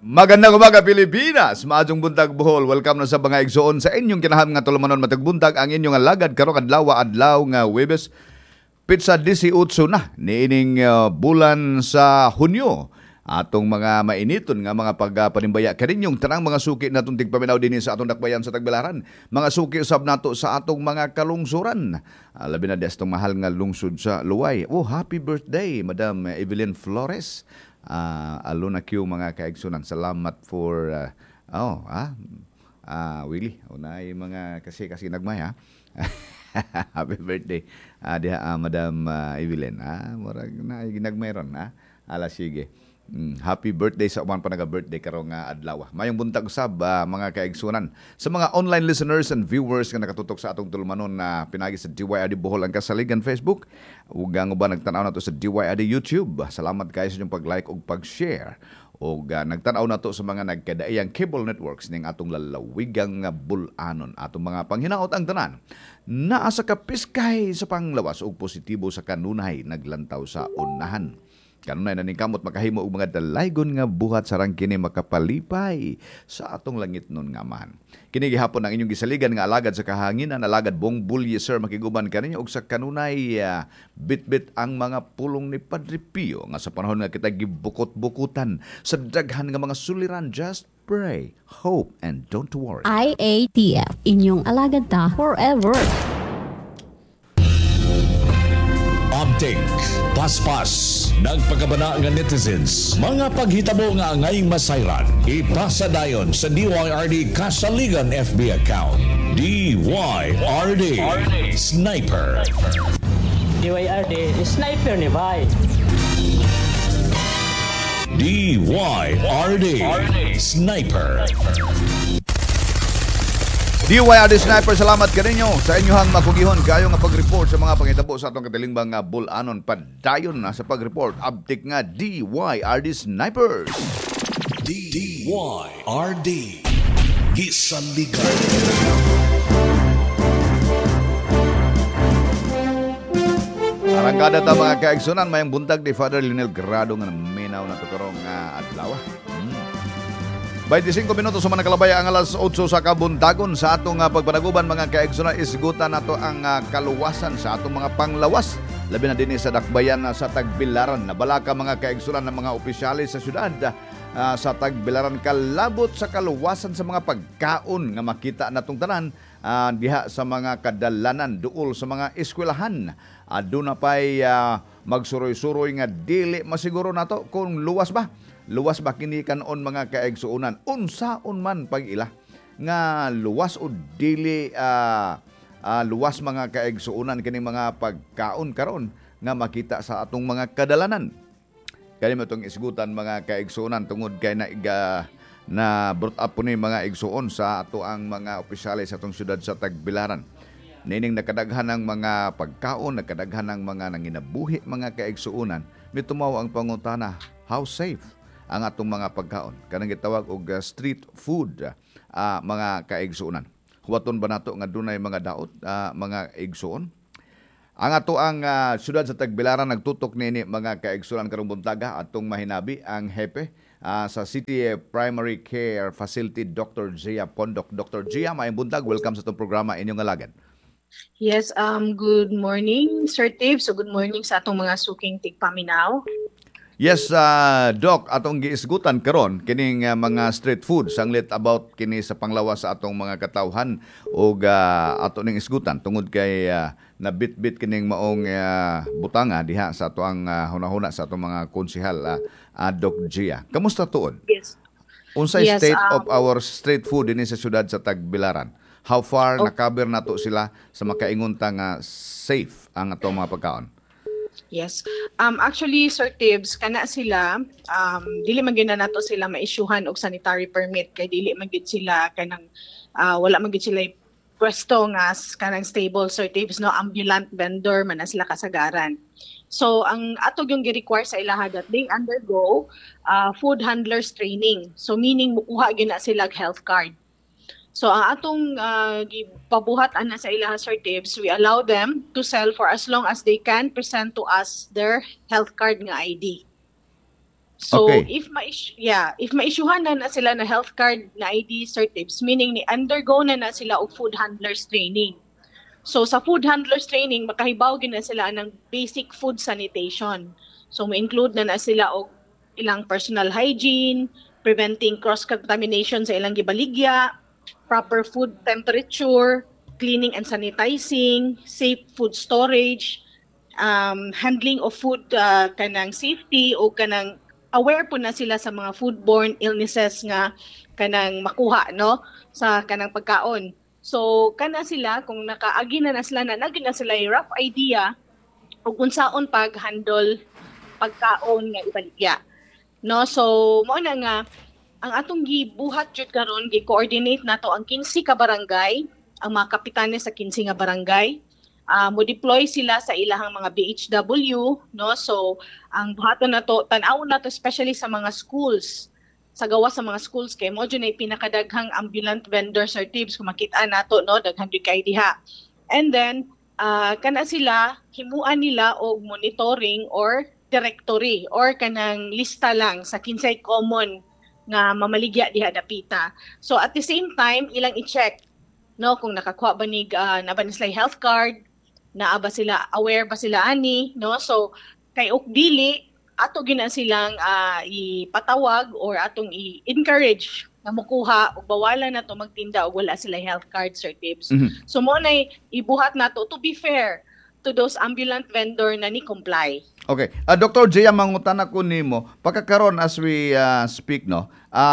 Magandang umaga Pilipinas, maadtong buntag Bohol. Welcome na sa mga igsoon sa inyong kinaham nga tulumanon matag buntag ang inyong alagad karong adlaw nga Huwebes. Pizza 18 na niining bulan sa Hunyo. Atong mga mainiton nga mga pagpanimbaya kaninyong tanang mga suki natong tigpaminaw dinhi sa atong dakbayan sa Tagbilaran. Mga suki usab nato sa atong mga kalungsuran. Labi na des tong mahal nga lungsod sa Luway. Oh, happy birthday Madam Evelyn Flores. Alona Q mga kaigsunan. Salamat for Willie. Unay mga kasi nagmay ha. Happy birthday. Madam Evelyn. Murag na ginagmay ron ha. Sige. Happy birthday sa uman pa naga-birthday karong adlaw. Mayong buntag usab mga kaigsunan. Sa mga online listeners and viewers nga nakatutok sa atong tulumanon na pinagi sa DYRD Bohol ang Kasaligan Facebook, ug ang uban nagtan-aw nato sa DYRD YouTube. Salamat kayo sa inyong pag-like ug pag-share. O nagtanaw na to sa mga nagkadaiyang cable networks ning atong lalawigang bulanon. Atong mga panghinaot ang tanan. Naa sa kapiskay sa panglawas ug positibo sa kanunay naglantaw sa unahan. Kanunay na ning kamot makahimo og mga dalaygon nga buhat sarang kini makapalipay sa atong langit nun nga man. Kini gihapon ang inyong gisaligan nga alagad sa kahanginan, alagad Bong Bulye sir makiguban kaninyo og sa kanunay bitbit ang mga pulong ni Padre Pio nga sa panahon nga kita gibukot-bukutan sa daghan nga mga suliran. Just pray, hope, and don't worry. IATF, inyong alagad ta forever. Update, paspas, nagpagabana nga netizens, mga paghitabo nga angay masayran, ipasa dayon sa DYRD Kasaligan FB account. DYRD Sniper. DYRD Sniper ni Bay. DYRD Sniper. DYRD Sniper, salamat kaninyo sa inyong makugihon kayo nga pag-report sa mga pangitabo sa atong katilingbang nga bulanon. Padayon na sa pag-report. Update nga DYRD Snipers. DYRD Gisaligan. Arangkada ta mga kaigsunan, mayang buntag ni Father Lionel Grado nga minaw na tuturong adlaw. 25 minutos sa manakalabaya ang alas 8 sa kabuntagon sa atong pagpanaguban mga kaigsunan. Isgutan nato ang kaluwasan sa atong mga panglawas. Labi na din sa dakbayan sa Tagbilaran. Nabala ka mga kaigsunan ng mga opisyalis sa syudad sa Tagbilaran kalabot sa kaluwasan sa mga pagkaon nga makita natong tanan diha sa mga kadalanan duol sa mga eskwelahan. Aduna pay magsuroy-suroy nga dili masiguro nato kung luwas ba kini kanon mga kaigsuonan unsaon man pag-ila nga luwas o dili luwas mga kaigsuonan kini mga pagkaon karon nga makita sa atong mga kadalanan. Kani mo itong isgutan mga kaigsuonan tungod kay na brought up po ni mga igsuon sa ato ang mga opisyalis sa atong syudad sa Tagbilaran. Nining nakadaghan ng mga pagkaon, nakadaghan ng mga nanginabuhi mga kaigsuonan, mitumaw ang pangutana, how safe ang atong mga pagkaon? Kanang gitawag og street food mga kaigsuonan. Huwaton ba nato nga dunay mga daot mga igsuon? Ang ato ang syudad sa Tagbilaran nagtutok nini mga kaigsuonan karong buntaga atong mahinabi ang hepe sa City Primary Care Facility Dr. Gia Pondok. Dr. Gia, maayong buntag, welcome sa itong programa inyong alagad. Yes, good morning, Sir Tave. So good morning sa atong mga suking tigpaminaw. Yes, Doc, atong giisgutan karon kining mga street food sanglit about kini sa panglawas sa atong mga katawhan ug ato ning isgutan tungod kay nabitbit kining maong butanga diha sa ato ang hunahuna sa atong mga konsehal Doc Gia. Kamusta tuod? Yes. Unsay state of our street food dinhi sa syudad sa Tagbilaran? How far nakaber nato sila sa makaingon ta nga safe ang atong mga pagkaon? Yes. Actually, Sir Tibbs, kana sila, dili man gyud na nato sila ma-issuehan og sanitary permit kay dili man gyud sila kanang wala man gyud sila pwesto nga kanang stable, Sir Tibbs, no, ambulant vendor man na sila kasagaran. So ang ato yung gi-require sa ilaha that they undergo food handlers training. So meaning mukuha gyud na sila health card. So ang atong pabuhat ana sa ilaha, Sir Tibbs, we allow them to sell for as long as they can present to us their health card nga ID. So Okay. if ma-issuehan na sila na health card na ID certificates, meaning ni undergo na sila og food handlers training. So sa food handlers training makahibaw gid na sila ng basic food sanitation. So mo-include na sila og ilang personal hygiene, preventing cross-contamination sa ilang gibaligya, proper food temperature, cleaning and sanitizing, safe food storage, handling of food, kanang safety o kanang aware po na sila sa mga foodborne illnesses nga kanang makuha no sa kanang pagkaon. So kana sila kung nakaagi na sila na naging na sila yung rough idea ug unsaon pag-handle pagkaon nga ibaligya. No, so mao na nga ang atong gibuhat jud karon gi-coordinate nato ang 15 ka barangay, ang mga kapitanes sa 15 nga barangay. Mo deploy sila sa ilahang mga BHW, no? So ang buhaton nato tan-aw nato especially sa mga schools. Sa gawa sa mga schools kay mo jud ay pinakadaghang ambulant vendor certificates kung makita nato no daghan jud kay diha. And then kana sila himuan nila og monitoring or directory or kanang lista lang sa kinsay common nga mamaligya diha dapita. So at the same time ilang i-check no kung nakakuha ba ni na ba sila health card, naa ba sila aware ba sila ani no. So kay og dili ato gina silang ipatawag or atong i-encourage na mukuha og bawalan na to magtinda og wala sila health card certificates. So mo na ibuhat nato to be fair to those ambulant vendor na ni comply. Okay. Dr. Jaya, mangutan ako nimo, pagkakaroon as we speak, no,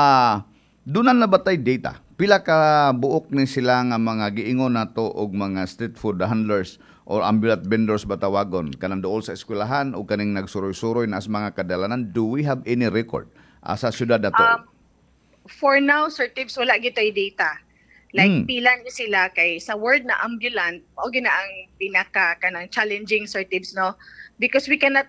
dunan na batay data? Pila ka buok ni sila nga mga giingon nato og mga street food handlers or ambulant vendors batawagon kanang dool sa eskwelahan o kaning nagsuroy-suroy na as mga kadalanan? Do we have any record sa syudad nato? For now, Sir Tibbs, wala gitay data. Like pila ni sila kay sa word na ambulant o gina ang pinaka kanang challenging, Sir Tibbs, no? Because we cannot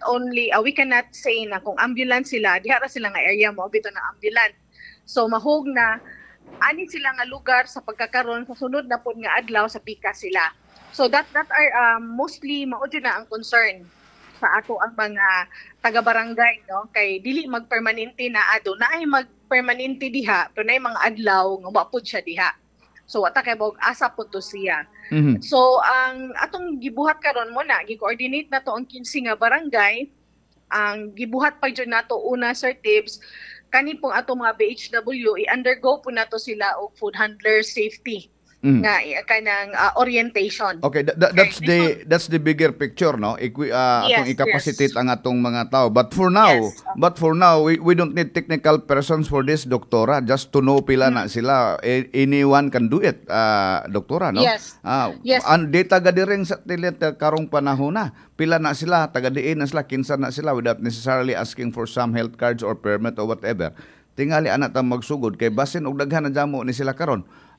say na kung ambulant sila diha ra sila nga area mo bito na ambulant. So mahog na ani sila nga lugar sa pagkakaroon sa sunod na pod nga adlaw sa pika sila. So that are mostly mao na ang concern sa ato ang mga taga-barangay, no, kay dili magpermanente na ado na ay magpermanente diha pero nay mga adlaw nga mapud siya diha. So wata kay bog asa pud to siya. So ang atong gibuhat karon mo na gi-coordinate nato ang 15 nga barangay. Ang gibuhat pa jud nato una, Sir Tibbs, kani pong ato mga BHW i-undergo po nato sila og food handler safety nga kanang orientation. Okay, that's the bigger picture, no? Atong i-capacitate ang atong mga tao. But for now, we don't need technical persons for this, doktora, just to know pila na sila. Anyone can do it, doktora, no? Yes. Ang data gadiring sa karong panahon na. Pila na sila, taga-diin na sila, kinsa na sila without necessarily asking for some health cards or permit or whatever. Tingali anak ta magsugod kay basin og daghan na jamo ni sila karon.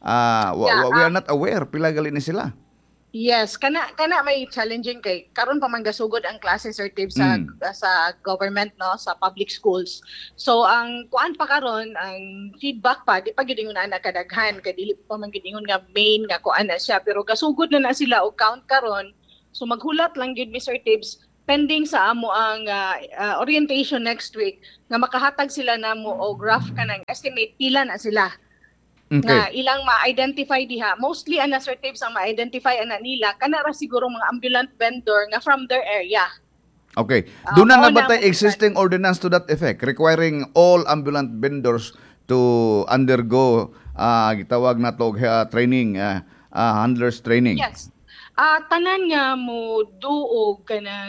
We are not aware pila gali ni sila. Yes, kana may challenging kay karon pa man gasugod ang klase, Sir Tibbs, sa government, no, sa public schools. So ang kuan pa karon ang feedback pa di pa gyud ingon ana kadaghan kay dili pa man gyud ingon nga main nga kuan na siya pero gasugod na sila og count karon. So maghulat lang gyud, Mr. Tibbs, pending sa amo ang orientation next week nga makahatag sila namo og graph kanang estimate pila na sila. Okay. Nga ilang ma-identify diha. Mostly ana, Sir Tibbs, ang ma-identify ana nila kana ra siguro mga ambulant vendor nga from their area. Okay. Doon na batay existing ordinance to that effect requiring all ambulant vendors to undergo gitawag na to training, handlers training. Yes. Tanan nga mo duog kanang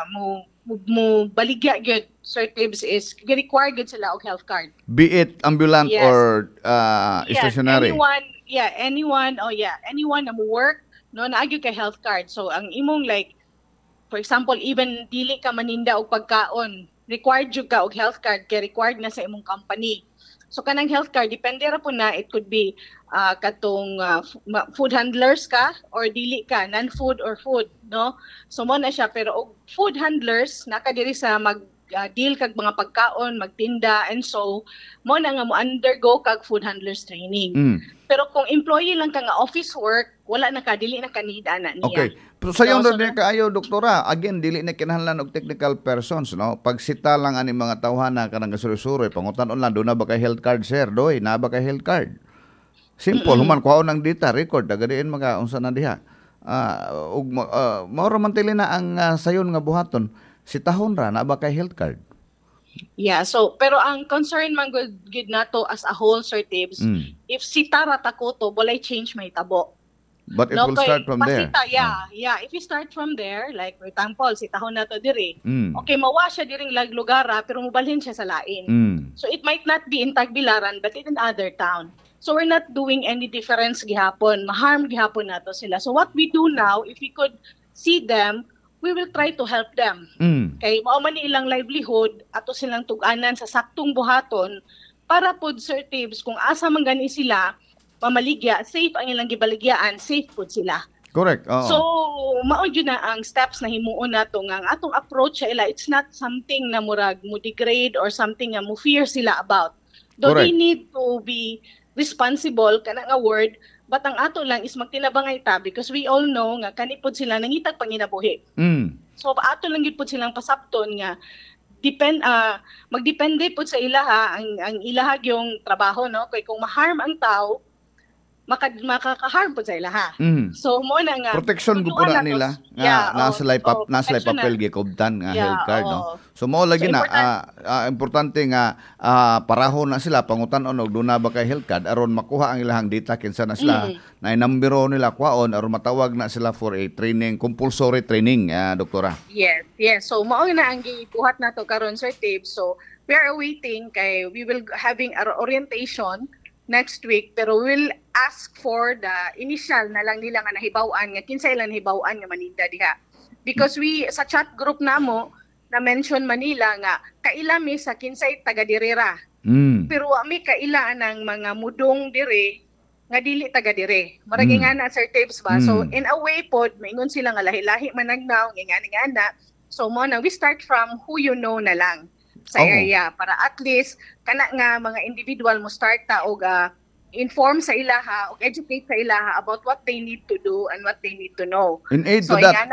mo baligya gyud, Sir Tibbs, is required gyud sila og health card. Be it ambulant or stationary. Anyone na mo work no naagyo kay health card. So ang imong like for example even dili ka maninda og pagkaon, required jud ka og health card kay required na sa imong company. So kanang health card depende ra po na, it could be katong food handlers ka or dili ka non-food or food, no? So mo na siya pero og food handlers naka diri sa deal kag mga pagkaon, magtinda, and so mo na nga mo undergo kag food handlers training. Pero kung employee lang ka nga office work, wala na ka, dili na ka need ana niya. Okay. Pero sayon So, rin kaayo, doktora, again, dili na kinahanglan og technical persons, no? Pagsita lang ani mga tawhana kanang gasuroy-suroy, pangutan-on lang, doon na ba kay health card, sir? Doy, na ba kay health card? Simple, human kuhaon ng data, record, tagadiin mga unsa na diha. Maura man tili na ang sayon nga buhaton, si tahon ra, na ba kay health card? Yeah, so pero ang concern man gud nato as a whole, Sir Tibbs, if si Tara Takoto, walay change may tabo. But it will start from there. Yeah. If you start from there, like for example, si tahon na to diri, okay, mawa siya diring lugara, pero mubalhin siya sa lain. So it might not be in Tagbilaran, but in another town. So we're not doing any difference gihapon. Maharm gihapon nato sila. So what we do now, if we could see them, we will try to help them. Kay mao man ilang livelihood, ato silang tug-anan sa saktong buhaton para pod, Sir Tibbs, kung asa man gani sila mamaligya, safe ang ilang gibaligyaan, safe pod sila. Correct. Oo. So mao jud na ang steps na himuon nato nga ang atong approach sa ila. It's not something na murag mo degrade or something nga mo fear sila about. Though Correct. they need to be responsible kana nga word, but ang ato lang is magtinabangay ta because we all know nga kanipod sila nangitag panginabuhi. So ato lang gid pud silang pasabton nga magdepende pud sa ilaha ang ilaha yung trabaho, no? Kay kung maharm ang tao, makakaharm po sa ilaha. So mo na nga Protection ko po na nila nga nasalay papel gikobtan nga health card, no. So mo lagi So, na importante nga paraho na sila pangutan-on og duna ba kay health card aron makuha ang ilahang data kinsa na sila na numbero nila kwaon aron matawag na sila for a training, compulsory training, doktora. Yes. So mao na ang gibuhat nato karon, Sir Tibbs. So we are awaiting kay we will having our orientation next week, pero we'll ask for the initial na lang nila nga nahibaw-an nga kinsa ilang nahibaw-an nga maninda diha. Because we sa chat group namo na mention Manila nga kaila mi sa kinsay taga dirira. Pero ami kaila ng mga mudong dire nga dili taga dire. Maragi nga na, Sir Tibbs ba? So in a way pod maingon sila nga lahi-lahi managnaw nga. So mo na we start from who you know na lang sa area para at least kana nga mga individual mo start ta og inform sa ilaha o educate sa ilaha about what they need to do and what they need to know. In aid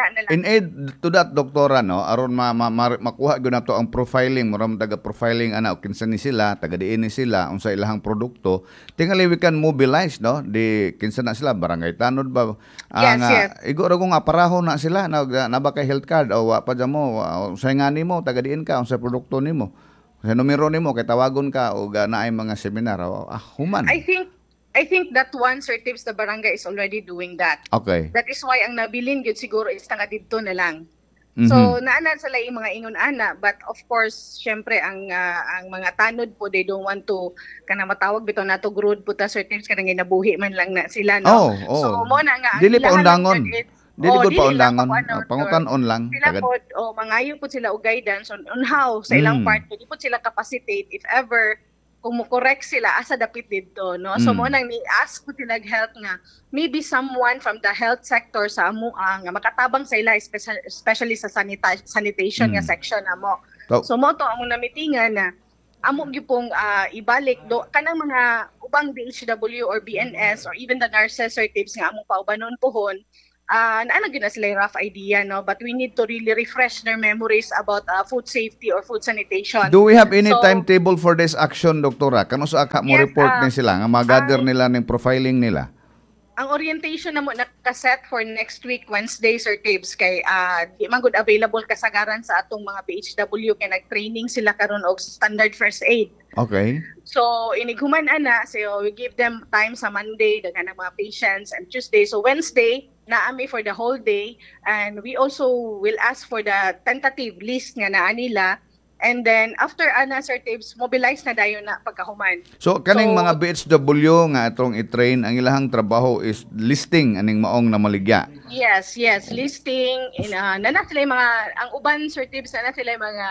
to that, doktora, no, aron makuha gyud nato ang profiling, moram taga profiling ana o kinsa ni sila, taga diin ni sila unsa ilahang produkto, tingali we can mobilize, no, di kinsa na sila barangay tanod ba yes. Igo ra kung aparaho na sila na ba kay health card o wa pa mo unsay nga nimo taga diin ka unsa produkto nimo. Sa numero nimo kay tawagon ka o naay mga seminar human. I think that one, Sir Tibbs, the barangay is already doing that. Okay. That is why ang nabilin gyud siguro is nga didto na lang. So naanan sila yung mga ingon ana, but of course syempre ang mga tanod po, they don't want to kana matawag bitaw nato grud puta, Sir Tibbs, kanang ginabuhi man lang na sila, no. So mo na nga dili pa undangon. Dili ko pa undangon, pangutan-on lang. Sila po, mangayo po sila og guidance on how sa ilang part, di po sila capacitate if ever kung mo-correct sila asa dapit dito, no. So mo nang ni-ask po sila help nga maybe someone from the health sector sa amo nga makatabang sa ila especially sa sanitation nga section amo. So mo to amo na mitingan na amo gyud pong ibalik do kanang mga ubang DHW or BNS or even the nurses or tips nga amo paubanon pohon. Naano gyud na sila yung rough idea, no, but we need to really refresh their memories about food safety or food sanitation. Do we have any timetable for this action, doktora? Kano sa aka mo report ni sila nga mag-gather nila ning profiling nila? Ang orientation na mo nakaset for next week Wednesday, Sir Tibbs, kay di man gud available kasagaran sa atong mga PHW kay nag-training sila karon og standard first aid. Okay. So inighuman ana, so we give them time sa Monday daghan ang mga patients, and Tuesday. So Wednesday naami for the whole day, and we also will ask for the tentative list nga naa nila. And then after ana, Sir Tibbs, mobilize na dayon na pagkahuman. So kaning mga BHW nga atong i-train, ang ilahang trabaho is listing aning maong na maligya. Yes, listing nana sila mga ang uban, Sir Tibbs, nana sila mga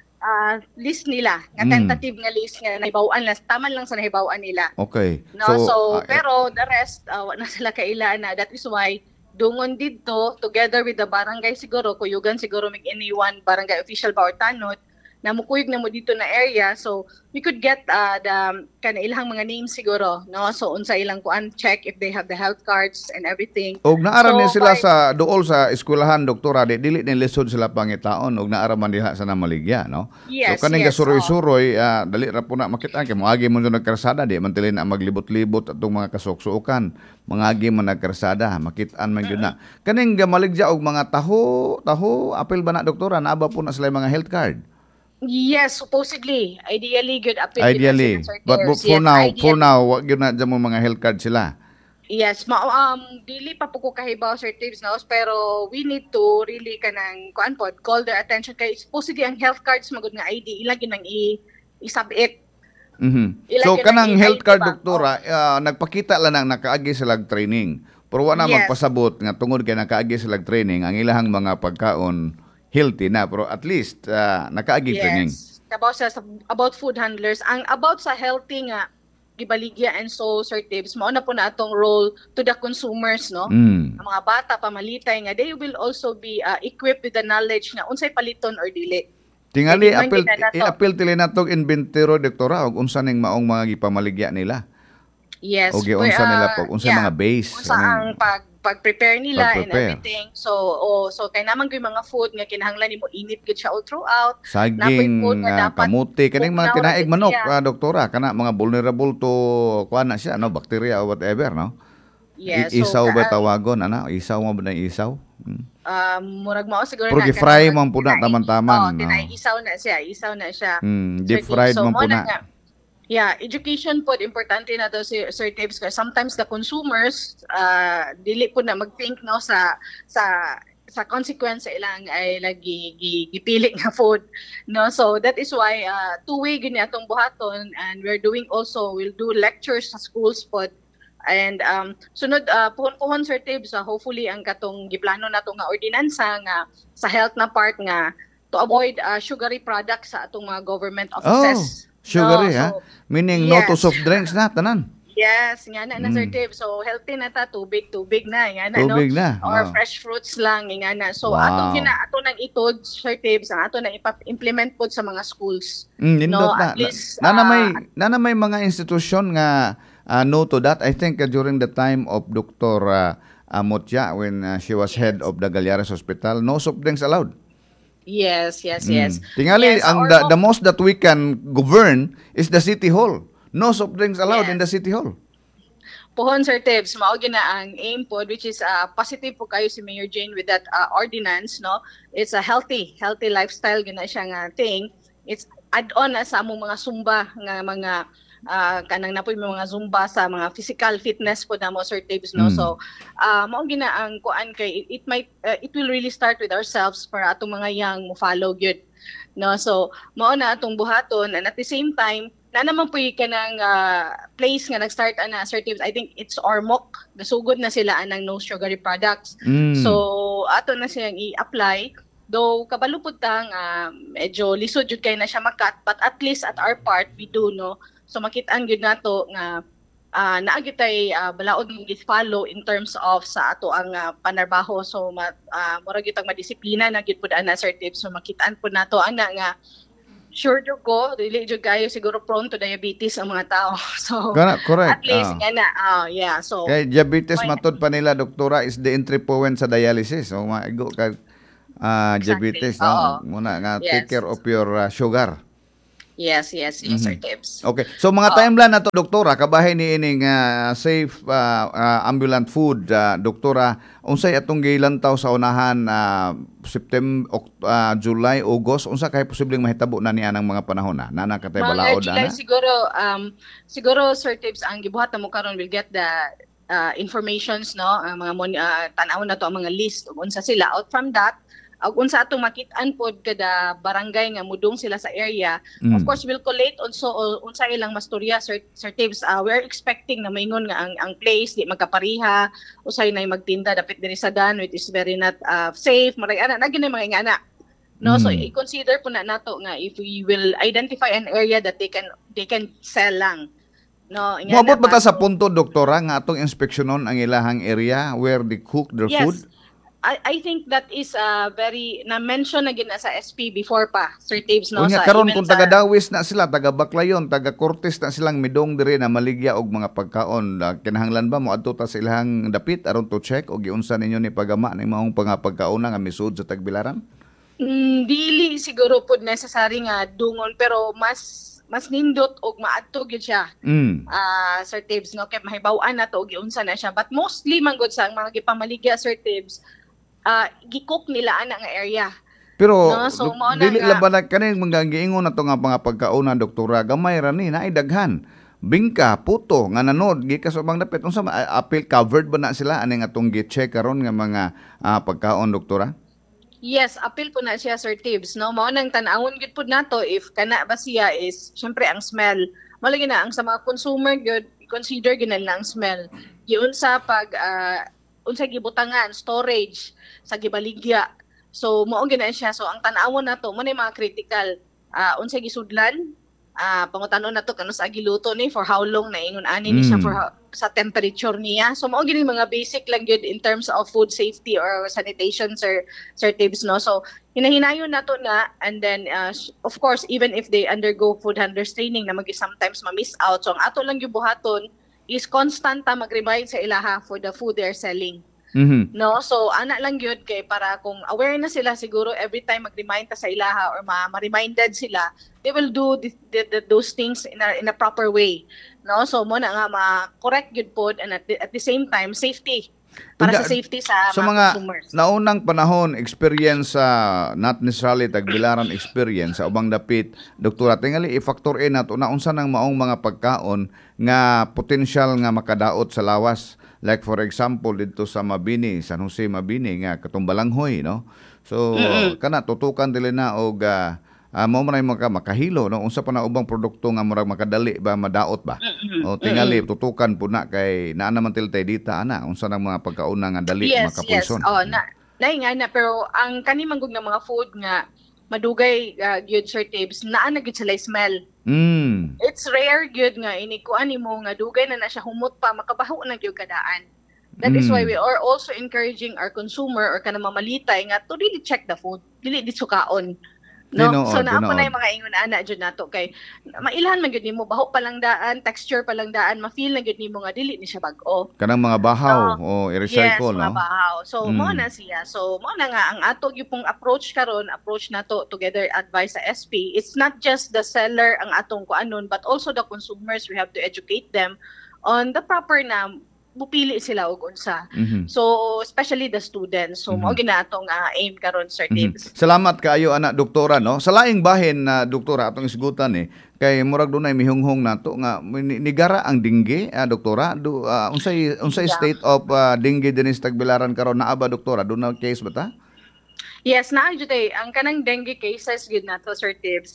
list nila, nga tentative nga list nga nahibaw-an lang, taman lang sa nahibaw-an nila. Okay. No, pero the rest na sila kaila na. That is why dungon dito together with the barangay siguro, kuyugan siguro mig anyone barangay official ba or tanod namukuyog na mo dito na area, so we could get the kana ilang mga names siguro, no? So unsa ilang kuan, check if they have the health cards and everything. Og naara ni So, sila sa duol sa eskwelahan, doktora, dili ni lisod sila pangitaon og naara man diha sa Namaligya, no? Yes, so kaning yes, gasuroy-suroy, dali ra po na makita kay moagi mo nagkarsada, di man tili na maglibot-libot atong mga kasuksuokan. Mangagi man nagkarsada, makitaan man gyud na. Kaning Namaligya og mga taho, apil ba na doktora, naaba po na sila yung mga health card? Yes, supposedly. Ideally, good appeal. Ideally. But for now, wag yun na dyan mo mga health card sila. Yes, dili pa po ko kahibaw, Sir Tibbs, no? Pero we need to really kanang kuan pod, call their attention kay supposedly ang health cards magud nga ID ilang ginang isabit. So Ilang kanang ginang health ID card ba? doktora, nagpakita lang nakaagi sila training. Pero wala Yes. magpasabot nga tungod kay nakaagi sila training ang ilahang mga pagkaon healthy na, pero at least nakaagi training. Yes. About food handlers, ang about sa healthy nga gibaligya, and so Sir Tibbs, mao na po na atong role to the consumers, no? Ang mga bata pamalitay nga they will also be equipped with the knowledge na unsay paliton or dili. Tingali Hindi man apil tili natog inventero doktora og unsa ning maong mga gipamaligya nila. Yes. Okay, unsa nila po, unsa mga base. Unsa ang pag-prepare nila and Pag-prepare. everything. So kay naman gyud mga food nga kinahanglan nimo init gyud siya all throughout. Saging, food nga dapat kamuti, kaning mga bugnaw tinaig na manok, siya. doktora, kana mga vulnerable to kuan na siya, no, bacteria or whatever, no? Yes. Isaw ba tawagon, ana? Isaw mo ba na isaw? Murag mao siguro Pero na gi-fry kanang man po na tinaig. taman-taman, no? Isaw na siya. Deep Sir fried Tibbs. man mo po na. nga. Yeah, education po importante na to, Sir Tibbs, kasi sometimes the consumers dili po na mag-think, no, sa consequence sa ilang ay lagi gipili nga food, no. So that is why two-way gini atong buhaton, and we'll do lectures sa schools pod. And sunod puhon Sir Tibbs, hopefully ang katong giplano nato nga ordinansa nga sa health na part nga to avoid sugary products sa atong mga government offices. Sugary, No, so, Meaning no to yes. soft drinks na, tanan. Yes, nga na Sir Tibbs. So healthy na ta, tubig na, nga na, Tubig no? na, Or oh. fresh fruits lang, nga na. So Wow. ato nang itod, Sir Tibbs, ang ato nang implement po sa mga schools. Nindot na. At least, na may mga institusyon nga no to that. I think during the time of Dr. Mutya, when she was head of the Galyares Hospital, no soft drinks allowed. Yes. Tingali, Yes, ang or the most that we can govern is the city hall. No soft drinks allowed Yes. in the city hall. Pohon, Sir Tibbs, mao gyud na ang aim pod, which is positive po kayo si Mayor Jane with that ordinance, no? It's a healthy lifestyle gina siya nga thing. It's add-on na sa among mga zumba nga mga kanang napoy mga zumba sa mga physical fitness po na mo, Sir Tibbs, no? So mao gina ang kuan kay it will really start with ourselves para atong mga young mo follow gyud, no? So mao na atong buhaton, and at the same time na naman po yung kanang place nga nag-start na, Sir Tibbs. I think it's Ormoc. Nasugod na sila anang no sugary products. So ato na siyang i-apply. Though kabalo pud tang medyo lisod jud kay na siya makat, but at least at our part we do, no. So makit-an gyud nato nga naagi tay balaod nga follow in terms of sa ato ang panarbaho. So mura gyud tang madisiplina na gyud pud ana, Sir Tibbs. So makit-an pud nato ana nga sure jud ko dili jud kayo siguro prone to diabetes ang mga tao. So Correct. at least nga na yeah. So Kay diabetes matod pa nila, doktora, is the entry point sa dialysis. So maigo ka diabetes, no? Oo. Muna nga Yes. take care of your sugar. yes, Sir Tibbs. Okay. So mga timeline na to, doktora, kabahay ni ining safe ambulant food, doktora, unsay atong gilantaw sa unahan September, July, August, unsa kay posibleng mahitabo na niya ng mga panahon na? Nana katay balaod July ana? siguro Sir Tibbs, ang gibuhat na mo karon will get the informations, no, ang mga tan-aw na to ang mga list ug unsa sila. Out from that, ug unsa atong makit-an pod kada barangay nga mudong sila sa area. Of course we'll collate also unsa ilang mastorya, Sir Tibbs. We're expecting na maingon nga ang place di magkapariha, usay nay magtinda dapit diri sa dan, which is very not safe. Marag ana nagin mga ingana, no. So i-consider po na nato nga if we will identify an area that they can sell lang, no. Moabot ba ta sa punto, doktora, nga atong inspeksyonon ang ilahang area where they cook their food? I think that is very na-mention na gina sa SP before pa, Sir Tabes, no? Unya Sa karon even kung sa... taga Dawis na sila, taga Baclayon, taga Cortes na silang midong diri na maligya og mga pagkaon, kinahanglan ba mo adto ta sa ilang dapit aron to check og giunsa ninyo ni pagama ning maong pagkauna nga misud sa Tagbilaran? Dili siguro pud necessary nga dungon, pero mas nindot og maadto gyud siya. Sir Tabes, no, kay mahibaw-an na to og giunsa na siya, but mostly man gud sa mga gipamaligya, Sir Tabes, gikook nila ana nga area. Pero No, so, mao na dili nga- laban na kaning mga giingon na to nga mga pagkauna, doktora, gamay ra ni na ay daghan. Bingka, puto nga nanod gikas ubang dapit unsa appeal covered ba na sila ani nga atong gi-check karon nga mga pagkaon, doktora? Yes, appeal po na siya, Sir Tibbs, no? Mao nang tan-awon gyud pud nato if kana ba siya is syempre ang smell. Malagi na ang sa mga consumer gyud consider gyud na ang smell. Giun sa pag unsa gibutangan, storage sa gibaligya. So mao gyud na siya. So ang tan-awon nato mo na mga critical unsa gisudlan, pangutanon nato kano sa giluto ni, for how long na ingon ani ni siya, sa temperature niya. So mao gyud mga basic lang gyud in terms of food safety or sanitation, Sir Tibbs, no? So hinahinayon nato na, and then of course even if they undergo food handlers training na sometimes ma-miss out. So ang ato lang gyud buhaton is constant mag-remind sa ilaha for the food they're selling. No, so ana lang gyud kay para kung aware na sila, siguro every time mag-remind ta sa ilaha or ma-reminded sila, they will do those things in a proper way. No, so mo na nga ma-correct gyud pod, and at the same time safety, para sa safety sa mga consumers. Naunang panahon experience not necessarily Tagbilaran experience sa ubang dapit, doktora, tingali i-factor in nato na unsa nang maong mga pagkaon nga potential nga makadaot sa lawas. Like for example dito sa Mabini, San Jose Mabini nga katong balanghoy, no? So kana tutukan dili na og mao man makahilo, no? Unsa pa na ubang produkto nga murag makadali ba madaot ba? O tingali tutukan po na kay naa naman tiltay dita ana unsa nang mga pagkaon nga dali makapoison. Yes. Oh, nga na, pero ang kani manggug nga mga food nga madugay gyud, Sir Tibbs, naa na gyud sila smell. It's rare gyud nga inikuan nimo nga dugay na siya humot pa, makabaho na gyud kadaan. That is why we are also encouraging our consumer or kanang mamalitay nga to really check the food, dili di sukaon. No, so naa po na yung mga ingon ana jud nato kay mailan man gyud nimo, baho pa lang daan, texture pa lang daan, ma-feel na gyud nimo nga dili ni siya bag-o. Kanang mga bahaw o i-recycle, yes, no? Mga bahaw. So mo na siya. So mo na nga ang ato gyud pong approach nato together advice sa SP. It's not just the seller ang atong kuanon, but also the consumers. We have to educate them on the proper na mupili sila og unsa. So especially the students. So mao gina atong aim karon, Sir Tibbs. Salamat kaayo ana, doktora, no. Sa laing bahin na doktora atong isgutan kay murag dunay mihunghong nato nga nigara ang dengue, doktora. Unsay state of dengue dinhi sa Tagbilaran karon, naa ba, doktora? Dunay case ba ta? Yes, naa jud ang kanang dengue cases gid nato, Sir Tibbs.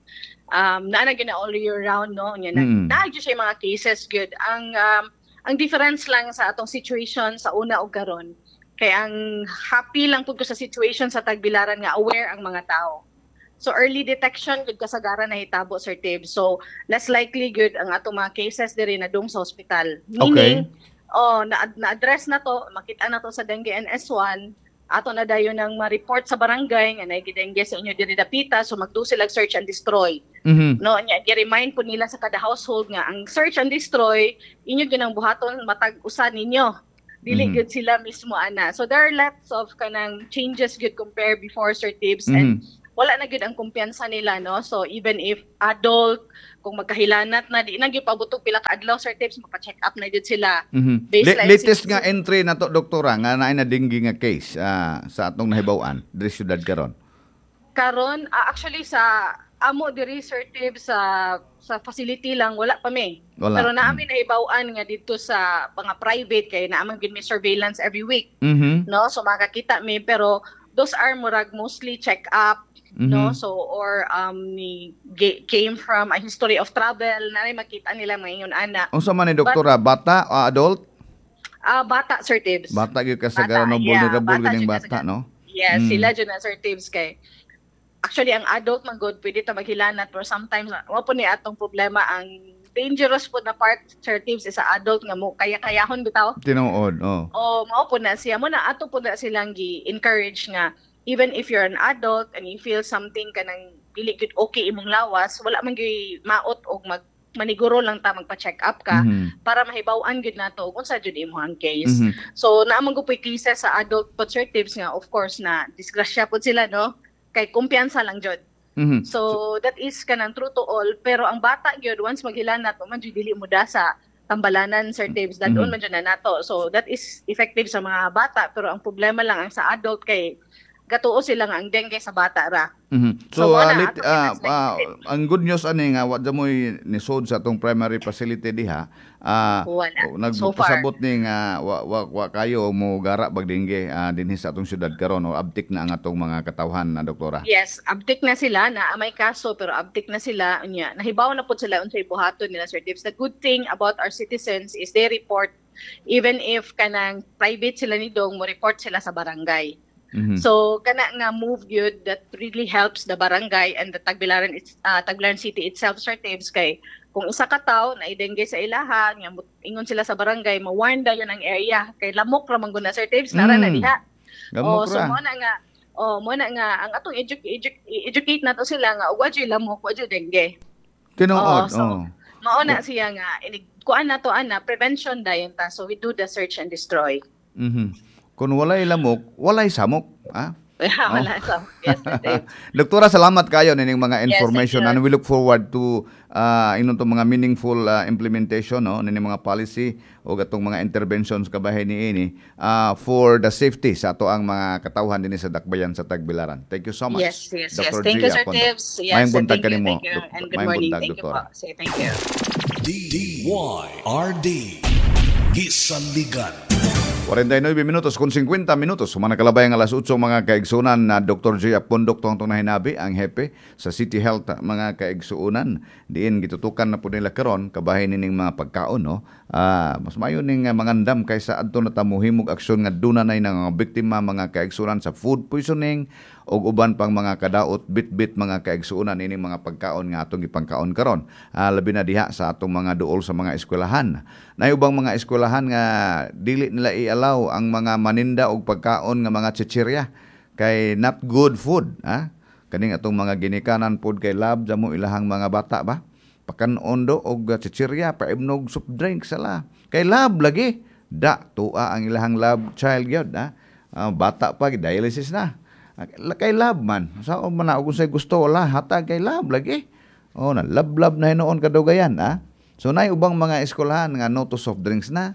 Naa na gyud all year round, no. Naa jud siya mga cases gud. Ang difference lang sa atong situation sa una og karon, kay ang happy lang pud ko sa situation sa Tagbilaran nga aware ang mga tao. So early detection gud kasagaran na hitabo, Sir Tibbs. So less likely gud ang atong mga cases diri na dong sa ospital. Meaning, na-address na to, makita na to sa dengue NS1, ato na dayon nang ma-report sa barangay nga naay dengue sa inyo diri dapita, so magdo sila search and destroy. No, nya gi-remind po nila sa kada household nga ang search and destroy inyo ginang buhaton matag usa ninyo. Dili gud sila mismo ana. So there are lots of kanang changes gud compare before, Sir Tibbs, and wala na gud ang kumpiyansa nila, no. So even if adult, kung magkahilanat na, di na gyud pabutok pila ka adlaw, Sir Tibbs, mapa-check up na gud sila. Latest nga entry na to, doktora, nga naay na dengue nga case sa atong nahibaw-an diri syudad karon. Actually sa amo diri, Sir Tibbs, sa facility lang wala pa mi. Wala. Pero naamin nahibaw-an nga dito sa mga private kay naaman gid mi surveillance every week. No, so makakita mi, pero those are murag mostly check up. No, so or came from a history of travel na makita nila ngayon ana. Unsa man ni, doktora, bata o adult? Bata, Sir Tibbs. Bata gyud kasagaran, no, vulnerable gyud ning bata, no? Yes, sila jud na, Sir Tibbs, kay actually ang adult man gud pwede ta maghilanat, pero sometimes wa po ni atong problema ang dangerous po na part, Sir Tibbs, is sa adult nga mo kaya-kayahon bitaw. Tinuod, Mao po na siya mo na ato po na silang gi-encourage nga even if you're an adult and you feel something kanang dili gud okay imong lawas, wala man gyud maot og maniguro lang ta magpa-check up ka para mahibaw-an gud nato kung sa jud imong case. So naamang ko po'y cases sa adult po, Sir Tibbs, nga of course na disgrasya po sila, no, kay kumpiyansa lang jud. So that is kanang true to all, pero ang bata gyud once maghilan nato man jud dili mo sa tambalanan, Sir Tibbs, dadon man jud na nato. So that is effective sa mga bata, pero ang problema lang ang sa adult kay gatuo sila nga ang dengue sa bata ra. So, ang good news ani nga wa mo'y nisod sa atong primary facility diha. Nagpasabot ni nga wa kayo mo gara bag dengue dinhi sa atong syudad karon, o abtik na ang atong mga katawhan na doktora. Yes, abtik na sila na may kaso, pero abtik na sila unya. Nahibaw na pud sila unsay buhaton nila, Sir Tibbs. The good thing about our citizens is they report even if kanang private sila ni dong, mo report sila sa barangay. So kana nga move yun that really helps the barangay and the Tagbilaran City itself, Sir Tibbs, kay kung isa ka tawo na dengue sa ilaha nga ingon sila sa barangay, ma-warn da yun ang area kay lamok ra man guna, Sir Tibbs, nara na diha. So mo na nga ang atong educate nato sila nga wa jud lamok, wa jud dengue. Tinuod. Mao na siya nga kuan nato ana prevention dayon ta, so we do the search and destroy. Kung walay lamok, walay samok. Wala samok. Yes, Doktora, salamat kayo nining mga information, yes, and we look forward to mga meaningful implementation, no, nining mga policy o gatong mga interventions kabahay niini for the safety sa ato ang mga katawhan dinhi sa dakbayan sa Tagbilaran. Thank you so much. Yes. Dr. Thank you, Gia Sir Pondo. Tibbs. Yes, Mayong buntag kanimo. thank you. And good morning. Thank you po. Say thank you. DYRD Gisaligan. 49 minutos kung 50 minutos. Manakalabay ang alas 8 mga kaigsunan na Dr. Gia Pondo tong nahinabi ang hepe sa City Health mga kaigsuunan. Diin gitutukan na po nila karon kabahin nining mga pagkaon, no. Mas mayo ning mangandam kaysa adto na tamuhimog aksyon nga dunay nga biktima mga kaigsunan sa food poisoning og uban pang mga kadaot bit-bit mga kaigsuunan ining mga pagkaon nga atong gipangkaon karon. Labi na diha sa atong mga duol sa mga eskwelahan. Nay ubang mga eskwelahan nga dili nila i-allow ang mga maninda og pagkaon nga mga chichirya kay not good food, kaning atong mga ginikanan pod kay lab mo ilahang mga bata ba pakanon og chichirya paibnog soft drink sala kay lab lagi tua ang ilahang lab child gyud, bata pa dialysis na kay lab man sa man na kung say gusto wala hatag kay lab lagi na lab na hinoon kadugayan, so nay ubang mga eskwelahan nga no to soft drinks na,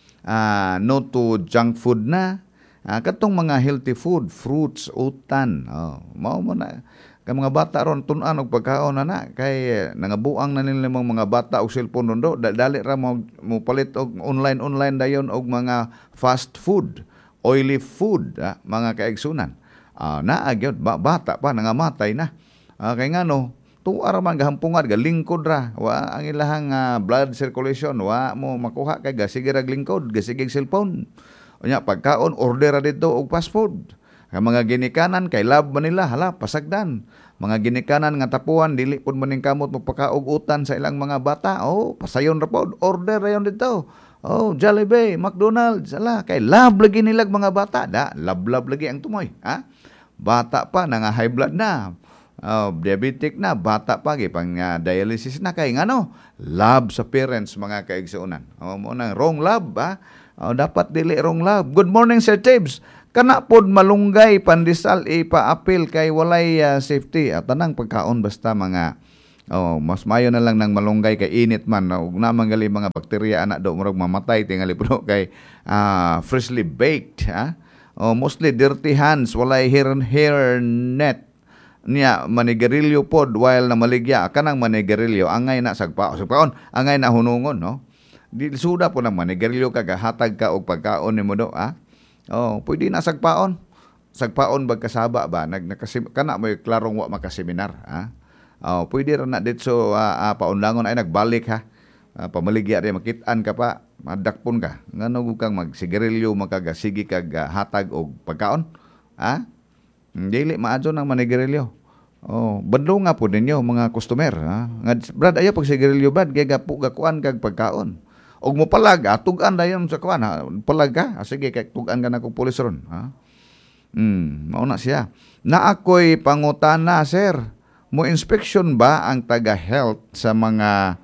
no to junk food na, katong mga healthy food, fruits, utan, mao mo na kay mga bata ron tun-an og pagkaon na kay nangabuang na nila mga bata og cellphone rondo, dali ra mo palit og online dayon og mga fast food, oily food, mga kaigsunan. Naagyod bata pa nangamatay na, kay ngano tuwa ra man gahampungad galingkod ra wa ang ilahang blood circulation wa mo makuha kay gasige ra lingkod gasige cellphone unya pagkaon order ra dito og fast food. Kay mga ginikanan kay lab man nila hala pasagdan, mga ginikanan nga tapuan dili pud maning kamot magpakaog utan sa ilang mga bata, pasayon ra pod order ra yon dito, Jollibee, McDonald's, ala kay lab lagi nilag mga bata lab lagi ang tumoy, bata pa nga high blood na, diabetic na, bata pa pang dialysis na kay ngano lab sa parents mga kaigsuunan. Mo nang wrong lab, dapat dili wrong lab. Good morning, Sir Tibbs. Kana pod malunggay pandisal ipa-apil kay walay safety tanang pagkaon basta mga mas mayo na lang ng malunggay kay init man ug namang gali mga bakterya ana do murag mamatay tingali puno kay freshly baked, mostly dirty hands, walay hair net niya manigarilyo pod while na maligya kanang manigarilyo angay na sagpaon angay na hunungon, no. Di suda po ng manigarilyo kagahatag ka og pagkaon nimo do, pwede na sagpaon bagkasaba ba kana mo klarong wa makaseminar, pwede ra na ditso paunlangon ay nagbalik pamaligya ri makit-an ka pa madakpon ka ngano kang magsigarilyo makagasigi kag hatag og pagkaon, dili maadyo ng manigarilyo. Oh, badlo nga po ninyo mga customer, ha. Nga brad ayo pag sigarilyo brad kay gakuan kag pagkaon. Og mo palag tugan dayon sa kuan ha. Palag ka, sige kay tugan ka na kog pulis ron, ha. Mao na siya. Na ako'y pangutana, sir. Mo inspection ba ang taga-health sa mga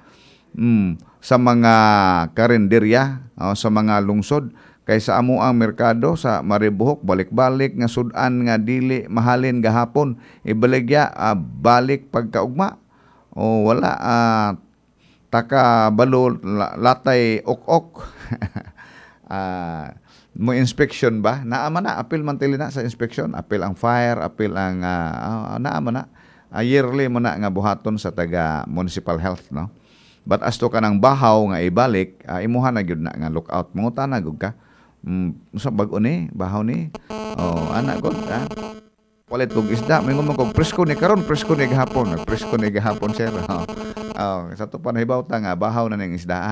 karinderya o sa mga lungsod kaysa amo ang merkado sa Maribohok balik-balik nga sudan nga dili mahalin gahapon ibaligya balik pagkaugma o wala taka balo latay ok-ok. Mo inspection ba naama na apil man tili na sa inspection, apil ang fire, apil ang naama na yearly mo na nga buhaton sa taga municipal health, no. But as to kanang bahaw nga ibalik imuha na gyud na nga lookout mangutana gud ka. Sa bag-o ni, bahaw ni. Oh, anak ko, palit kong isda. May ngumang kong presko ni karon, presko ni gahapon. Presko ni gahapon, sir. Sa to pa nahibaw ta nga, bahaw na ng isda.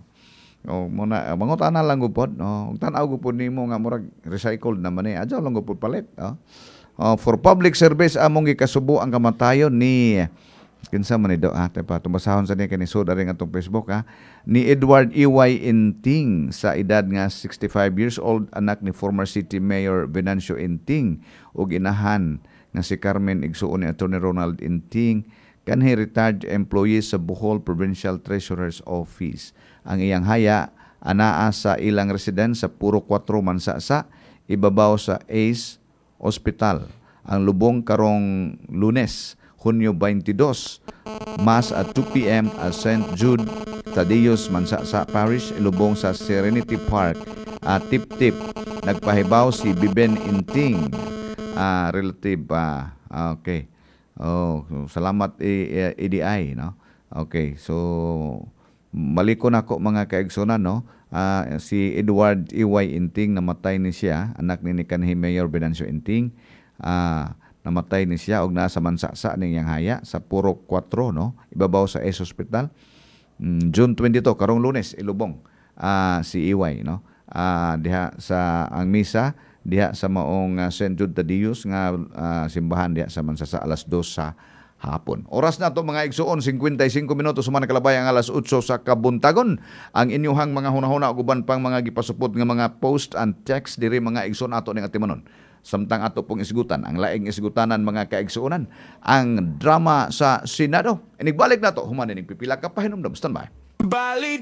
Muna, mangutana lang gupod. Tanaw gupod ni mo nga murag recycled naman eh. Adyaw lang gupod palit. For public service, among gikasubo ang kamatayon ni kinsa man ido pa tumbasahon sa ni kanisod ari nga atong Facebook ni Edward E.Y. Inting sa edad nga 65 years old, anak ni former city mayor Venancio Inting ug inahan nga si Carmen igsuon ni Attorney Ronald Inting kanhi retired employee sa Bohol Provincial Treasurer's Office. Ang iyang haya anaa sa ilang residence sa Puro 4 Mansasa ibabaw sa Ace Hospital. Ang lubong karong Lunes Hunyo 22, Mass at 2 p.m. at St. Jude Tadeos, Mansasa Parish, ilubong sa Serenity Park. Tip-tip, nagpahibaw si Biben Inting, relative. Okay. Salamat EDI, no? Okay, so maliko na ko mga kaigsunan, no? Si Edward E.Y. Inting, namatay ni siya, anak ni kanhi Mayor Venancio Inting. Namatay ni siya og nasa Mansasa ning yang haya sa Puro 4, no, ibabaw sa Ace Hospital. June 22 karong Lunes ilubong si EY, no, diha sa ang misa diha sa maong St. Jude Tadeos nga simbahan diha sa Mansasa alas 2 sa hapon. Oras na to mga igsuon 55 minutos human kalabay ang alas 8 sa kabuntagon. Ang inyuhang mga hunahuna ug uban pang mga gipasupot nga mga post and text diri mga igsoon ato ning atimanon. Samtang ato pong isgutan, ang laing isgutanan mga kaigsuonan, ang drama sa Senado. Inigbalik na to, human inig pipila ka pahinumdum. Stand by.